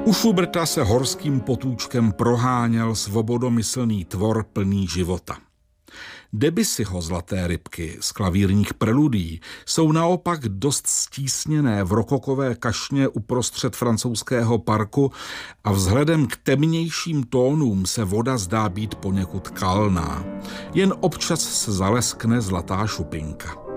U Schuberta se horským potůčkem proháněl svobodomyslný tvor plný života. Debussyho Zlaté rybky z klavírních preludií jsou naopak dost stísněné v rokokové kašně uprostřed francouzského parku a vzhledem k temnějším tónům se voda zdá být poněkud kalná. Jen občas se zaleskne zlatá šupinka.